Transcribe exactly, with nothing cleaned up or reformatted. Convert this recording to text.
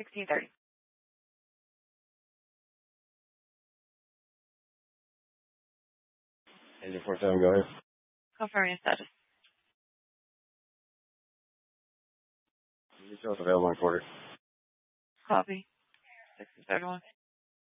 sixteen thirty. Eight four seven, go ahead. Confirming status. Details available on quarter. Copy. sixteen thirty-one.